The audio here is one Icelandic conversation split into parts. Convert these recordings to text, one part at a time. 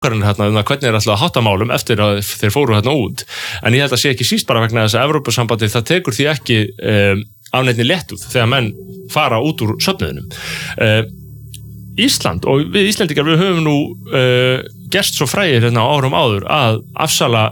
hérna hvernig alltaf að hátta málum eftir að þeir fóru hérna út en ég held að sé ekki síst bara vegna þess að Evrópusambandið það tekur því ekki af neinni léttúð þegar menn fara út úr söfnuðinum Ísland og við Íslendingar við höfum nú gerst svo frægir hérna árum áður að afsala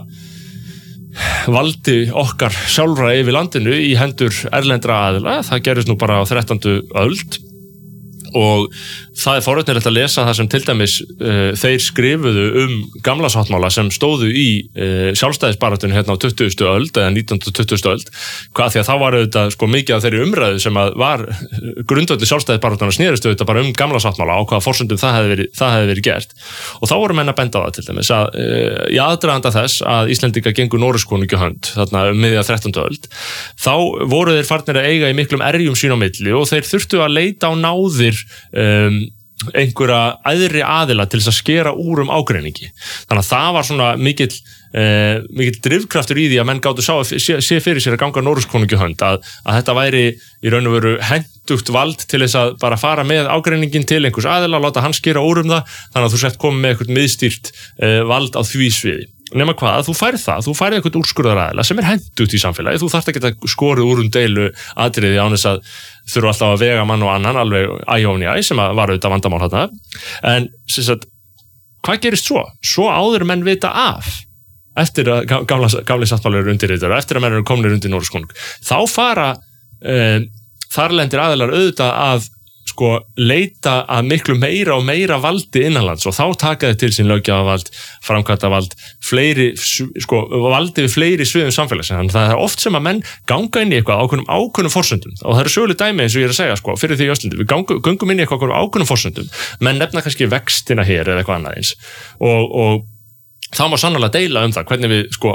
valdi okkar sjálfra yfir landinu í hendur erlendra aðila það gerist nú bara á 13. öld og það forvitnilegt að lesa það sem til dæmis þeir skrifuðu gamla sáttmála sem stóðu í sjálfstæðisbaráttunni hérna á 20. öld eða 19. og 20. öld hvað því að þá var auðvitað sko mikið af þeirri umræðu sem að var grundvöldi sjálfstæðisbaráttunnar snerist auðvitað bara gamla sáttmála á hvaða forsendum það hefði verið gert og þá voru menn að benda á það til dæmis að í aðdraganda þess að Íslendingar gengu Noregskonungi hönd þarna miðja 13. öld þá voru þeir farnir að eiga í miklum erjum sín á milli og þeir þurftu að leita á náðir einhverja æðri aðila til þess að skera úr ágreiningi. Þannig að það var svona mikill drifkraftur í því að menn gátu sé fyrir sér að ganga Noregskonungi hönd að þetta væri í raun og veru hentugt vald til þess að bara fara með ágreiningin til einhvers aðila, láta hann skera úr það, þannig að þú sett komið með eitthvað miðstýrt vald á því sviði. Nema hvað, þú færð eitthvað úrskurðaraðila sem hentugt í samfélagi, þú þarft ekki að skorið úr deilu atriði án þess að þurfa alltaf að vega mann og annan alveg æjóni sem var auðvitað vandamál þarna. En hvað gerist svo? Svo áður menn vita af eftir að gamli sáttmáli eru undirritaður, eftir að menn eru komnir undir Noregskonung. Þá fara þarlendir aðilar auðvitað að leita að miklu meira og meira valdi innanlands og þá taka þið til sín löggjafavald, framkvæmdavald, valdi við fleiri sviðum samfélagsins. Þannig að það er oft sem að menn ganga inn í eitthvað ákveðnum forsendum og það eru söguleg dæmi eins og ég er að segja fyrir því í Íslandi, við göngum inn í eitthvað ákveðnum forsendum, menn nefna kannski vextina hér eða eitthvað annað eins og þá má sannarlega deila það hvernig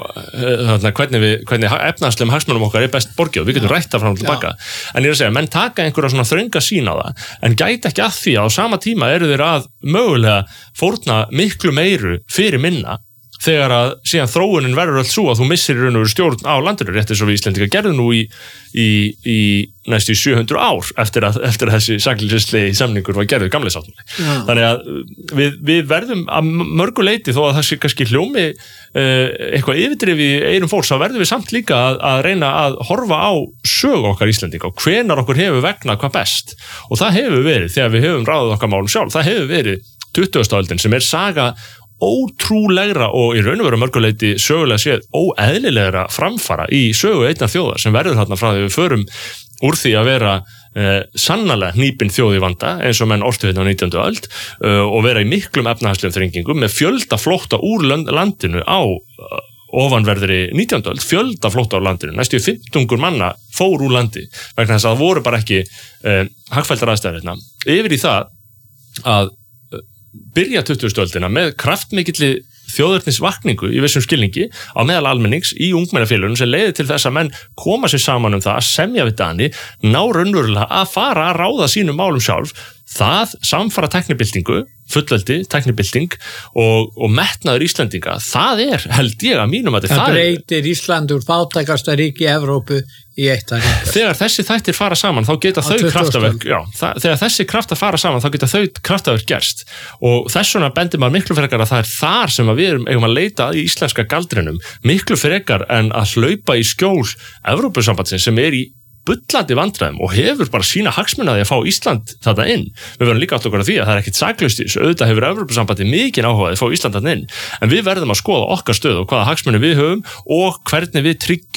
við hvernig efnahagslegum hagsmunum okkar best borgið og við getum rætt það fram og tilbaka en ég er að segja, menn taka einhverja svona þrönga sýn á það en gæta ekki að því að á sama tíma eru þeir að mögulega fórna miklu meiru fyrir minna þegar að síðan þróunin verður allt svo að þú missir í raun og veru stjórn á landinu rétt eins og við Íslendingar gerðum nú í næstu 700 ár eftir að þessi sakleysislegi samningur var gerður gamli sáttmáli. Þannig að við verðum að mörgu leyti þó að það sé kannski hljómi eitthvað yfirdrifið í eyrum fólks þá verðum við samt líka að reyna að horfa á sögu okkar Íslendinga og hvenar okkur hefur vegnað hvað best og það hefur verið þegar við höfum ráðið okkar málum sjálf, það hefur verið 20. öldin sem saga ótrúlegra og í raun og veru mörguleiti sögulega séð óeðlilegra framfara í sögu einnar þjóðar sem verður þarna frá því við förum úr því að vera sannarlega hnípin þjóð í vanda eins og menn ortu hérna á 19. öld og vera í miklum efnahagslegum þrengingum með fjölda flótta úr landinu á ofanverðri 19. öld, fjölda flótta á landinu, næstu 15 manna fór úr landi vegna þess að það voru bara ekki hagfelldar aðstæður hérna. Yfir í það að byrja 20. öldina með kraftmikilli þjóðernisvakningu í vissum skilningi á meðal almennings í ungmennafélögunum sem leiði til þess að menn koma sér saman það að semja við Dani, ná raunverulega að fara að ráða sínum málum sjálf það samfara tæknibyltingu fullveldi, tæknibylting og metnaður Íslendinga, það held ég að mínum að það breytir Ísland úr fátækasta ríki Evrópu í eitt að ríka. Þegar þessi þættir fara saman þá geta þau kraftaverk þegar þessi kraftar fara saman þá geta þau kraftaverk gerst og þess vegna bendir maður miklu frekar að það þar sem að við eigum að leita í íslenska galdrinum miklu frekar en að hlaupa í skjól Evrópusambandsins sem í bullandi vandræðum og hefur bara sína hagsmuna því að fá Ísland þetta inn. Við verðum líka átt okkur að því að það ekki saklaust í þessu, auðvitað hefur Evrópusambandið mikinn áhuga að fá Ísland þetta inn, en við verðum að skoða okkar stöðu og hvaða hagsmuni við höfum og hvernig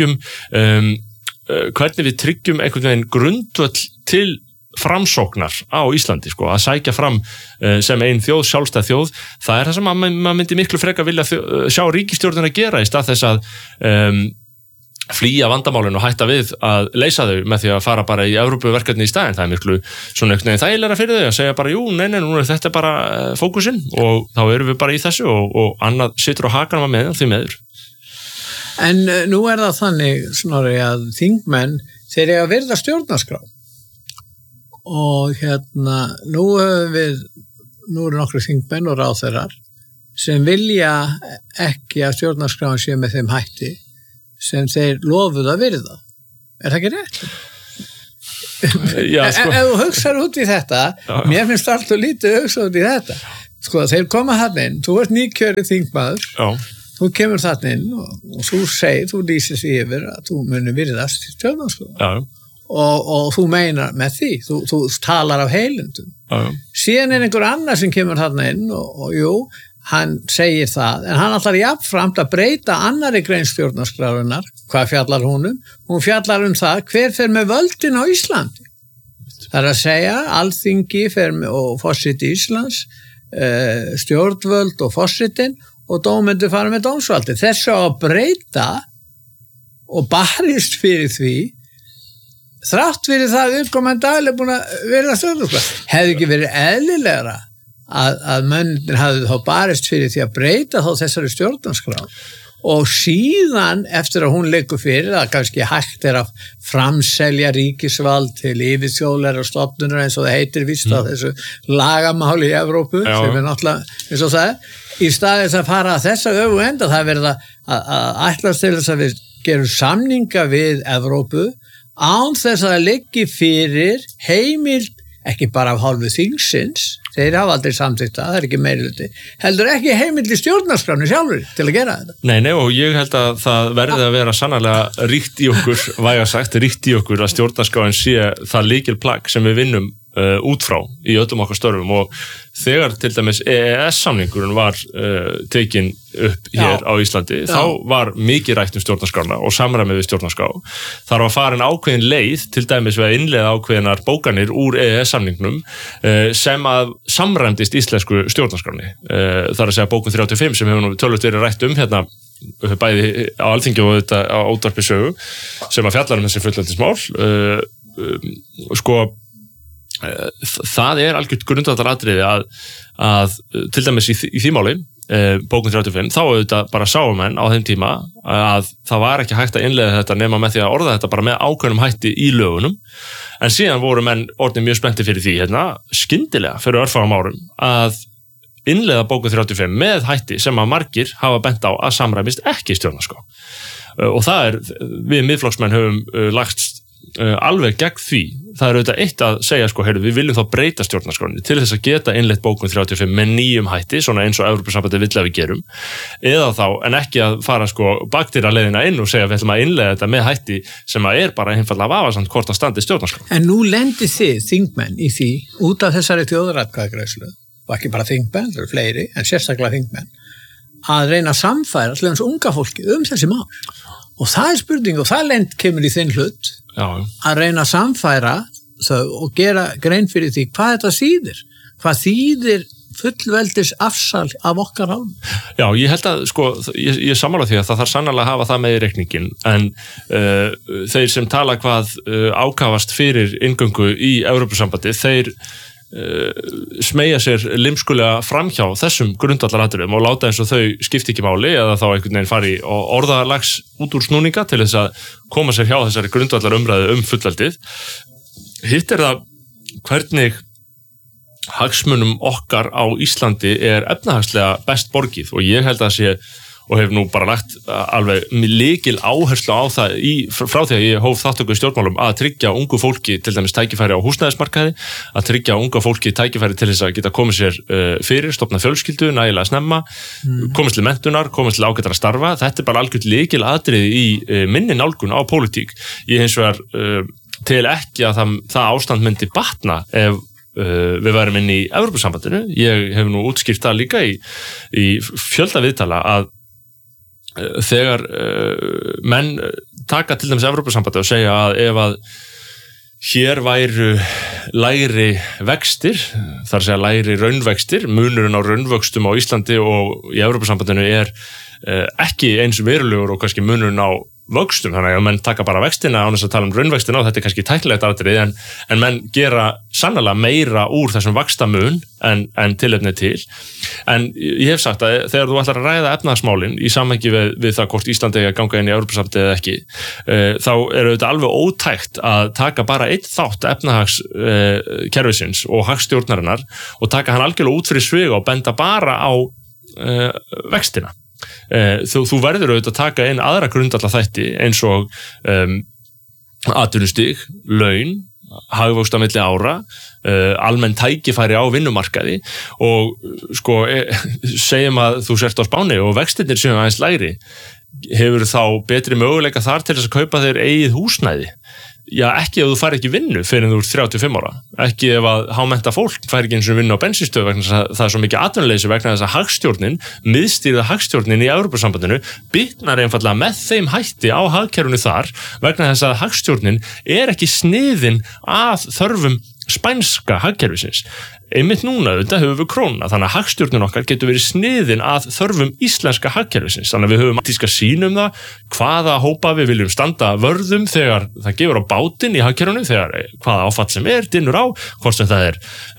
við tryggjum einhvern veginn grundvöll til framsóknar á Íslandi, að sækja fram sem ein þjóð, sjálfstæð þjóð, það það sem maður myndi miklu frekar vilja sjá ríkisstjórnina gera í stað þess að flýja vandamálinu og hætta við að leysa þau með því að fara bara í Evrópuverkefni í staðinn. Það miklu svona einhvern veginn þægilegra fyrir þau að segja bara nú þetta bara fókusinn og þá erum við bara í þessu og annað situr á hakanum með því meður. En nú það þannig, Snorri, að þingmenn þeir eiga að virða stjórnarskrá og nú eru nokkru þingmenn og ráðherrar sem vilja ekki að stjórnarskráin sé með þeim hætti sem þeir lofuðu að virða. Það ekki rétt? Ef þú hugsar út í þetta, mér finnst alltaf lítið hugsa út í þetta. sko þeir koma þarna inn, þú ert nýkjörið þingmaður, þú kemur þarna inn og þú segir, þú lýsir því yfir að þú muni virðast í stjórnarskrá og þú meinar með því, þú talar af heilindum. Síðan einhver annar sem kemur þarna inn og jú, hann segir það, en hann ætlar jafnframt að breyta annarri grein stjórnarskrárinnar. Hvað fjallar hún? Hún fjallar það hver fer með völdin á Íslandi. Það að segja, Alþingi fer með, og forseti Íslands, stjórnvöld og forsetin og dómendur fara með dómsvaldi. Þessu að breyta og barist fyrir því, þrátt fyrir það viðkomandi aðili búin að vera stjórnarskrá. Hefði ekki verið eðlilegra að mönnir hafði þá barist fyrir því að breyta þá þessari stjórnarskrá og síðan eftir að hún liggur fyrir að kannski hægt að framselja ríkisvald til yfirþjóðlegar stofnunar eins og það heitir víst á þessu lagamáli í Evrópu sem náttúrulega eins og það í staðið að fara að þessa öfu enda það verið að ætlast til þess að við gerum samninga við Evrópu án þess að það liggi fyrir heimild ekki bara af hálfu þingsins, þeir hafa aldrei samþykkt það er ekki meirihluti, heldur ekki heimild í stjórnarskránu sjálfur til að gera þetta. Nei, og ég held að það verði að vera sannarlega ríkt í okkur, vægasagt, ríkt í okkur að stjórnarskráin sé það lykilplagg sem við vinnum út frá í öllum okkar störfum og þegar til dæmis EES-samningurinn var tekin upp hér á Íslandi, þá var mikið rætt stjórnarskrána og samræmið við stjórnarskrá. Þar var farin ákveðin leið, til dæmis við að innleiða ákveðinar bókanir úr EES-samningnum sem að samræmdist íslensku stjórnarskráni. Þar að segja bókun 35 sem hefur nú tölvöld verið rætt hérna bæði á Alþingi og þetta á Útvarpi Sögu sem að fjallar þessi fullveldismál. Sko það algjört grundvallaratriði að til dæmis í því máli bókun 35, þá auðvitað bara sáum menn á þeim tíma að það var ekki hægt að innleiða þetta nema með því að orða þetta bara með ákveðnum hætti í lögunum, en síðan voru menn orðnir mjög spenntir fyrir því skyndilega fyrir örfáum árum að innleiða bókun 35 með hætti sem að margir hafa bent á að samræmist ekki stjórnarskrá og það við miðflokksmenn höfum lagt alveg gegn því. Það auðvitað eitt að segja heyrðu, við viljum þá breyta stjórnarskráni til þess að geta innleitt bókun 35 með nýjum hætti, svona eins og Evrópusambandið vill að við gerum, eða þá, en ekki að fara bakdýraleiðina inn og segja við ætlum að innleiða þetta með hætti sem að bara einfaldlega vafasamt hvort að standi stjórnarskrá. En nú lendir þið, þingmenn, í því, út af þessari þjóðaratkvæðagreiðslu, og ekki bara þingmenn, það eru fleiri, en sérstaklega þingmenn, að reyna að samfæra allir unga fólki þessi mál. Og það spurning og það kemur í þinn hlut að reyna að samfæra þau og gera grein fyrir því hvað þetta þýðir. Hvað þýðir fullveldis afsal af okkar hálfum? Já, ég held að, ég sammála því að það þarf sannarlega að hafa það með í reikningin, en þeir sem tala hvað ákafast fyrir inngöngu í Evrópusambandi, þeir smeyja sér limskulega framhjá þessum grundvallaratriðum og láta eins og þau skipti ekki máli eða þá einhvern veginn fari og orðalags út úr snúninga til þess að koma sér hjá þessari grundvallarumræðu fullveldið. Hitt það hvernig hagsmunum okkar á Íslandi efnahagslega best borgið og ég held að sé og hef nú bara lagt alveg lykil áherslu á það frá því að ég hóf þáttöku í stjórnmálum að tryggja ungu fólki til dæmis tækifæri á húsnæðismarkaði, að tryggja unga fólki tækifæri til þess að geta komið sér fyrir, stofna fjölskyldu, nægilega snemma, komast til menntunar, komast til ágætara starfa. Þetta bara algjört lykil atriði í minni nálgun á pólitík. Ég hins vegar tel ekki að það ástand myndi batna ef við værum inn í Evrópusambandinu. Ég hef nú útskýrt það líka í fjölda viðtala að þegar menn taka til dæmis Evrópusambandið og segja að ef að hér væru lægri vextir, þar segja lægri raunvextir, munurinn á raunvöxtum á Íslandi og í Evrópusambandinu ekki eins verulegur og kannski munurinn á vöxtum, þannig að menn taka bara vextina án þess að tala raunvextina og þetta kannski tæknilegt atriði en menn gera sannarlega meira úr þessum vaxtamun en tilefni til. En ég hef sagt að þegar þú ætlar að ræða efnahagsmálin í samhengi við það hvort Íslandi eigi að ganga inn í Evrópusambandið eða ekki, þá þetta alveg ótækt að taka bara einn þátt efnahagskerfisins og hagstjórnarinnar og taka hann algjörlega út fyrir sviga og benda bara á vextina. Þú verður auðvitað að taka inn aðra grundvallarþætti eins og atvinnustig, laun, hagvöxt á milli ára, almenn tækifæri á vinnumarkaði og sko, segjum að þú sért á Spáni og vextirnir séu aðeins lægri, hefur þá betri möguleika þar til þess að kaupa þér eigið húsnæði? Já, ekki ef þú fær ekki vinnu fyrir en þú ert 35 ára, ekki ef að hámennta fólk fær ekki eins og vinnu á bensínstöð vegna þess að það er svo mikið atvinnuleysi vegna þess að hagstjórnin, miðstýrða hagstjórnin í Evrópusambandinu bitnar einfallega með þeim hætti á hagkerfinu þar vegna þess að hagstjórnin er ekki sniðin að þörfum spænska hagkerfisins. Einmitt núna þetta höfum við krónuna, þannig að hagstjórnin okkar getur verið sniðin að þörfum íslenska hagkerfisins, þannig að við höfum tíska sýn það, hvaða hópa við viljum standa vörðum þegar það gefur á bátinn í hagkerfinu, þegar hvaða áfall sem dinnur á, hvort sem það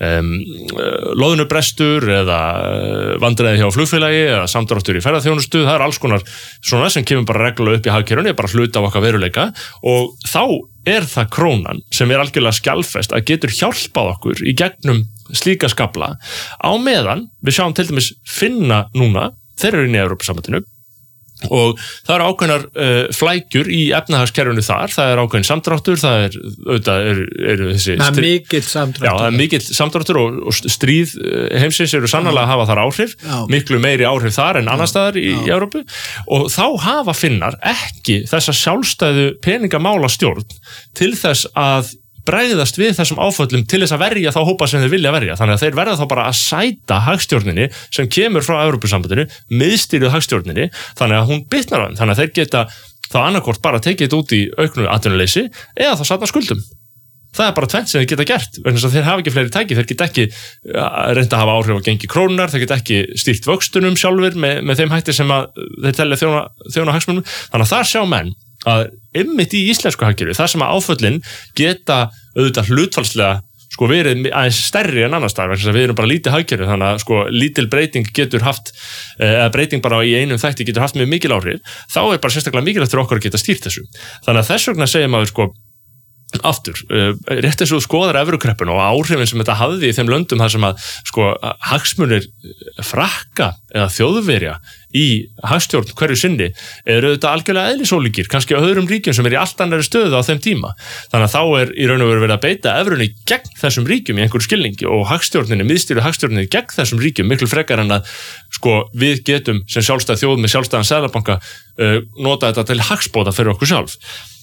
loðnubrestur eða vandræði hjá flugfélagi eða samdráttur í ferðaþjónustu, það alls konar svona sem kemur bara reglulega upp í hagkerfinu, bara hluta af okkar veruleika og þá það krónan sem algjörlega skjalfest að getur hjálpað okkur í gegnum slíka skafla á meðan við sjáum til dæmis Finna núna, þeir eru inn í Evrópusambandinu og það eru ákveðnar flækjur í efnahagskerfinu þar, það ákveðin samdráttur, það eru þessi... Það mikill samdráttur. Já, það mikill samdráttur og stríð heimsins eru sannarlega að hafa þar áhrif, miklu meiri áhrif þar en annar staðar í Evrópu og þá hafa Finnar ekki þessa sjálfstæðu peningamála stjórn til þess að bregðast við þessum áföllum til þess að verja þá hópa sem þeir vilja verja, þannig að þeir verða þá bara að sæta hagstjórninni sem kemur frá Evrópusambandinu, miðstýrið hagstjórninni, þannig að hún bitnar á þeim, þannig að þeir geta þá annarkvort bara tekið þetta út í auknu atvinnuleysi eða þá safna skuldum. Það bara tvennt sem þeir geta gert, vegna þess að þeir hafa ekki fleiri tæki, þeir geta ekki reynda að hafa áhrif á gengi krónunar, þeir geta ekki stýrt vöxtunum sjálfur með þeim hætti sem að þeir telja þjóna hagsmunum, þannig að þar sjá menn að einmitt í íslensku hagkerfi, þar sem að áföllin geta auðvitað hlutfallslega sko verið aðeins stærri en annars staðar, vegna þess að við erum bara lítið hagkerfi, þannig að sko lítil breyting getur haft, eða breyting bara í einum þætti getur haft mjög mikil áhrif, þá bara sérstaklega mikilvægt fyrir okkur að geta stýrt þessu. Þannig að þess vegna segir maður sko aftur, rétt eins og skoðar evrukreppuna og áhrifin sem þetta hafði í þeim löndum þar sem að sko hagsmunir Frakka eða Þjóðverja í hagstjórn hverju sinni eru þetta algjörlega eðlisólíkir, kannski á öðrum ríkjum sem í allt annari stöðu á þeim tíma. Þannig að þá í raun og veru verið að beita evrunni gegn þessum ríkjum í einhverju skilningi og hagstjórninni, miðstýrðu hagstjórninni gegn þessum ríkjum miklu frekar en að sko við getum sem sjálfstæð þjóð með sjálfstæðan seðlabanka nota þetta til hagsbóta fyrir okkur sjálf.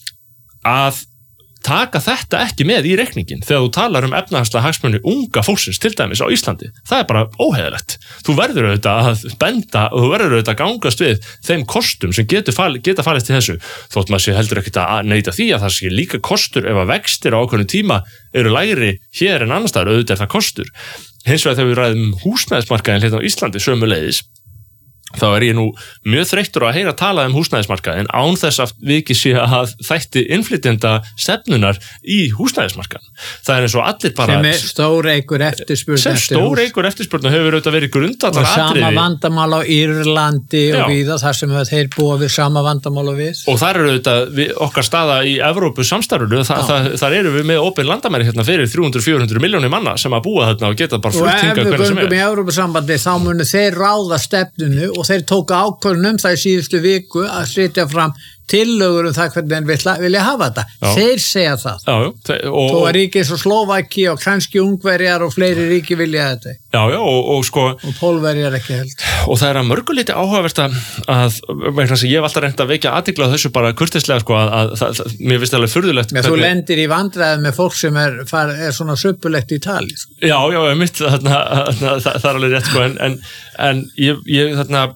Að taka þetta ekki með í reikningin þegar þú talar efnahagslega hagsmuni unga fólksins til dæmis á Íslandi. Það bara óheiðilegt. Þú verður auðvitað að benda og þú verður auðvitað að gangast við þeim kostum sem geta falist í þessu. Þótt maður sé heldur ekkert að neita því að það sé líka kostur ef að vextir á ákveðnum tíma eru lægri hér en annars staðar, auðvitað það kostur. Hins vegar þegar við ræðum húsnæðismarkaðinn hérna á Íslandi sömuleiðis, þá ég nú mjög þreyttur að heyra tala húsnæðismarkaðinn án þess að við ekki sé að þætti innflytjenda stefnunar í húsnæðismarkaðinn. Það eins og allir bara... Sem stóreykur eftirspurn. Sem stóreykur eftirspurn og hefur auðvitað verið grundvallar atriði. Og sama vandamál á Írlandi og víða þar sem þeir búa við sama vandamál og við. Og þar eru auðvitað okkar staða í Evrópu samstarfinu, þar eru við með opin landamæri hérna fyrir 300-400 milljónir manna sem að búa þarna og geta bara flutt hingað hvernig sem Og ef við göngum í Evrópusambandi þá munu þeir ráða stefnunu og þeir tóku ákvörðun það í síðustu viku að setja fram tillögur það hvernig þeir vilja hafa þetta. Já. Þeir segja það. Þó að ríki eins og Slóvaki og kannski Ungverjar og fleiri ríki vilja þetta. Og sko... Og Pólverjar ekki held. Og það að mörgu liti áhugavert að ég hef alltaf reynt að vekja athygli á þessu bara kurteislega sko að mér finnst alveg furðulegt. Men þú lendir í vandræði með fólk sem er svona söpulegt í tali. Sko. Já, mitt það er alveg rétt sko en ég þarna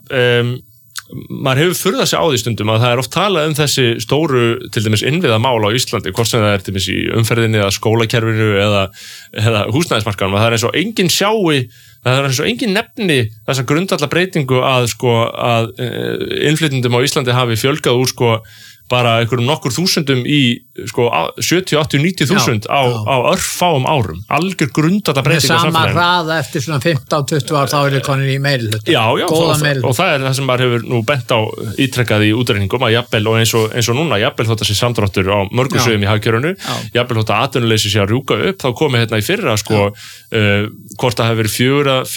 maður hefur furðað sig á því stundum að það oft talað þessi stóru til dæmis innviðamál á Íslandi, hvort sem það til dæmis í umferðinni eða skólakerfinu eða húsnæðismarkaðnum, það eins og enginn sjái, það eins og enginn nefni þessa grundvallarbreytingu að innflytjendum á Íslandi hafi fjölgað úr sko bara einhverjum nokkur þúsundum í sko 70, 80, 90.000 á örfáum árum. Algjör grundvallarbreyting á samfélaginu. Með sama hraða eftir svona 15-20 ár þá er konin í meirihluta. Já, og það það sem maður hefur nú bent á ítrekkað í útreiningum að jafnvel og eins og núna, jafnvel þótt að sé samdráttur á mörgum sviðum í hagkerfinu, jafnvel þótt að atvinnuleysi sé að rjúka upp, þá komið hérna í fyrra sko hvort það hefur verið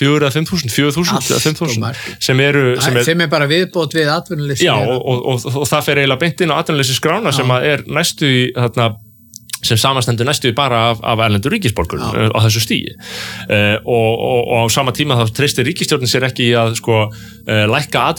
4.000 sem bara viðbót við atvinnuleysi. Já, og það fer eiginlega beint inn á atvinnuleysi skrána sem að næstu í þarna sem samanstendur næstu bara af erlendur ríkisborgurum á þessu stigi og á sama tíma þá treystir ríkisstjórnin sér ekki í að sko lækka